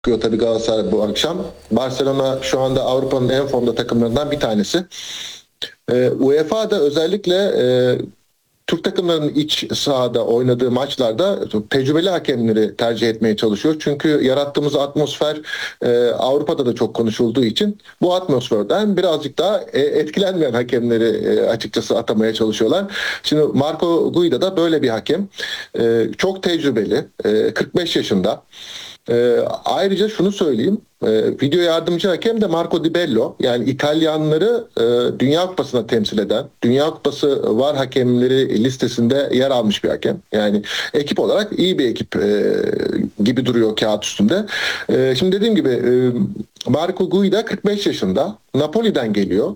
tabii Galatasaray bu akşam. Barcelona şu anda Avrupa'nın en formda takımlarından bir tanesi. UEFA'da özellikle Türk takımlarının iç sahada oynadığı maçlarda tecrübeli hakemleri tercih etmeye çalışıyor. Çünkü yarattığımız atmosfer Avrupa'da da çok konuşulduğu için bu atmosferden birazcık daha etkilenmeyen hakemleri açıkçası atamaya çalışıyorlar. Şimdi Marco Guida da böyle bir hakem. Çok tecrübeli, 45 yaşında. Ayrıca şunu söyleyeyim. Video yardımcı hakem de Marco Di Bello. Yani İtalyanları Dünya Kupası'na temsil eden, Dünya Kupası VAR hakemleri listesinde yer almış bir hakem. Yani ekip olarak iyi bir ekip gibi duruyor kağıt üstünde. Şimdi dediğim gibi Marco Guida 45 yaşında. Napoli'den geliyor.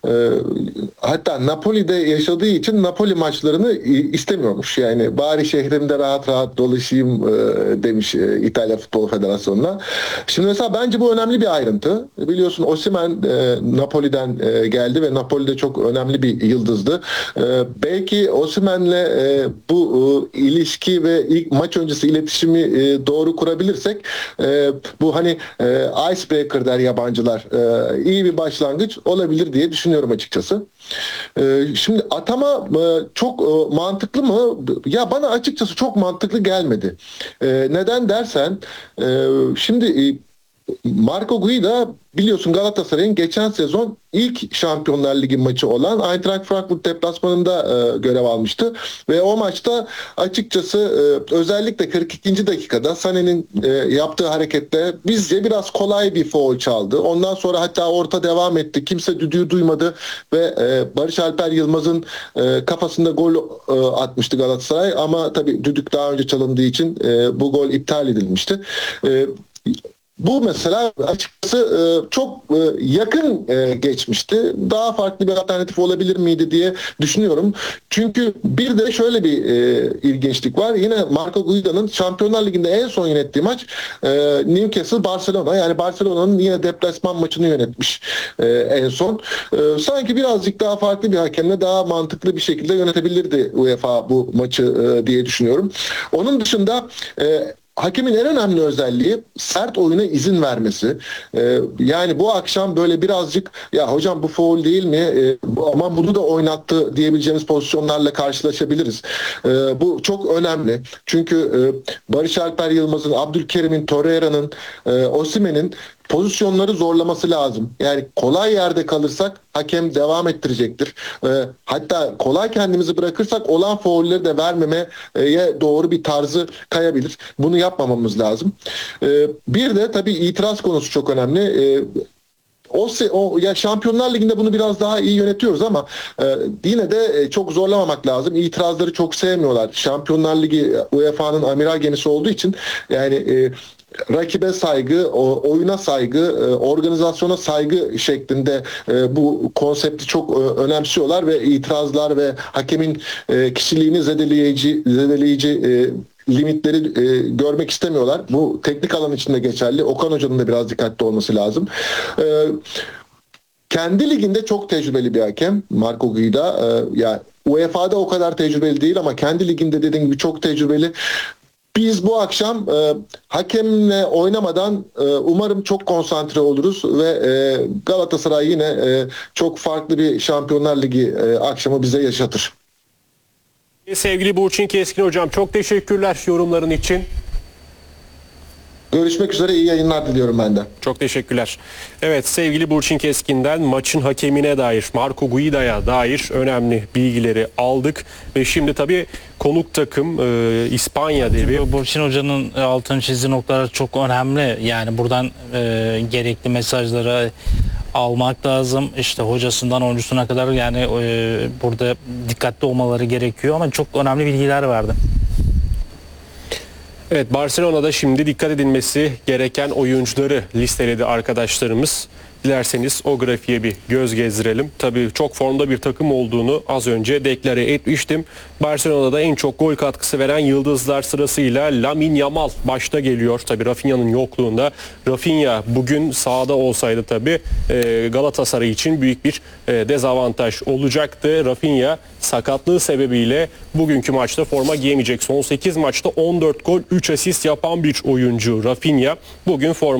Hatta Napoli'de yaşadığı için Napoli maçlarını istemiyormuş. Yani bari şehrimde rahat rahat dolaşayım demiş İtalya Futbol Federasyonu'na. Şimdi mesela bence bu önemli bir ayrıntı. Biliyorsun Osimhen Napoli'den geldi ve Napoli'de çok önemli bir yıldızdı. Belki Osimhen'le bu ilişki ve ilk maç öncesi iletişimi doğru kurabilirsek bu hani icebreaker der yabancılar. İyi bir başlangıç olabilir diye düşünüyorum açıkçası. Şimdi atama çok mantıklı mı? Ya bana açıkçası çok mantıklı gelmedi. Neden dersen şimdi Marco Guida biliyorsun Galatasaray'ın geçen sezon ilk Şampiyonlar Ligi maçı olan Eintracht Frankfurt deplasmanında görev almıştı. Ve o maçta açıkçası özellikle 42. dakikada Sané'nin yaptığı hareketle bizce biraz kolay bir faul çaldı. Ondan sonra hatta orta devam etti. Kimse düdüğü duymadı ve Barış Alper Yılmaz'ın kafasında gol atmıştı Galatasaray. Ama tabii düdük daha önce çalındığı için bu gol iptal edilmişti. Bu mesela açıkçası çok yakın geçmişti. Daha farklı bir alternatif olabilir miydi diye düşünüyorum. Çünkü bir de şöyle bir ilginçlik var. Yine Marco Guida'nın Şampiyonlar Ligi'nde en son yönettiği maç Newcastle Barcelona. Yani Barcelona'nın yine deplasman maçını yönetmiş en son. Sanki birazcık daha farklı bir hakemle daha mantıklı bir şekilde yönetebilirdi UEFA bu maçı diye düşünüyorum. Onun dışında hakemin en önemli özelliği sert oyuna izin vermesi. Yani bu akşam böyle birazcık ya hocam bu faul değil mi? Ama bunu da oynattı diyebileceğimiz pozisyonlarla karşılaşabiliriz. Bu çok önemli. Çünkü Barış Alper Yılmaz'ın, Abdülkerim'in, Torreira'nın, Osimhen'in pozisyonları zorlaması lazım. Yani kolay yerde kalırsak hakem devam ettirecektir. Hatta kolay kendimizi bırakırsak olan faulleri de vermemeye doğru bir tarzı kayabilir. Bunu yapmamamız lazım. Bir de tabii itiraz konusu çok önemli. Ya Şampiyonlar Ligi'nde bunu biraz daha iyi yönetiyoruz ama yine de çok zorlamamak lazım. İtirazları çok sevmiyorlar. Şampiyonlar Ligi UEFA'nın amiral gemisi olduğu için yani rakibe saygı, oyuna saygı, organizasyona saygı şeklinde bu konsepti çok önemsiyorlar ve itirazlar ve hakemin kişiliğini zedeleyici limitleri görmek istemiyorlar. Bu teknik alan içinde geçerli. Okan Hoca'nın da biraz dikkatli olması lazım. Kendi liginde çok tecrübeli bir hakem Marco Guida. Yani UEFA'da o kadar tecrübeli değil ama kendi liginde dediğim gibi çok tecrübeli. Biz bu akşam hakemle oynamadan umarım çok konsantre oluruz ve Galatasaray yine çok farklı bir Şampiyonlar Ligi akşamı bize yaşatır. Sevgili Burçin Keskin hocam, çok teşekkürler yorumların için. Görüşmek üzere, iyi yayınlar diliyorum ben de. Çok teşekkürler. Evet, sevgili Burçin Keskin'den maçın hakemine dair, Marco Guida'ya dair önemli bilgileri aldık. Ve şimdi tabii konuk takım İspanya devi. Burçin Hoca'nın altını çizdiği noktalar çok önemli. Yani buradan gerekli mesajları almak lazım. İşte hocasından oyuncusuna kadar yani burada dikkatli olmaları gerekiyor ama çok önemli bilgiler verdi. Evet, Barcelona'da şimdi dikkat edilmesi gereken oyuncuları listeledi arkadaşlarımız. Dilerseniz o grafiğe bir göz gezdirelim. Tabii çok formda bir takım olduğunu az önce deklare etmiştim. Barcelona'da en çok gol katkısı veren yıldızlar sırasıyla Lamine Yamal başta geliyor. Tabii Rafinha'nın yokluğunda. Rafinha bugün sahada olsaydı tabii Galatasaray için büyük bir dezavantaj olacaktı. Rafinha sakatlığı sebebiyle bugünkü maçta forma giyemeyecek. Son 8 maçta 14 gol 3 asist yapan bir oyuncu Rafinha. Bugün forma